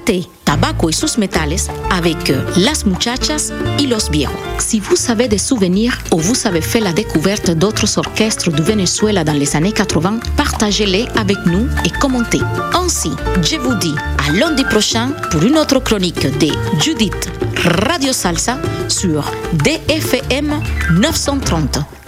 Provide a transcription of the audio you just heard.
Mate, tabaco y sus metales avec Las Muchachas y Los Viejos. Si vous avez des souvenirs ou vous avez fait la découverte d'autres orchestres du Venezuela dans les années 80, partagez-les avec nous et commentez. Ainsi, je vous dis à lundi prochain pour une autre chronique de Judith Radio Salsa sur DFM 930.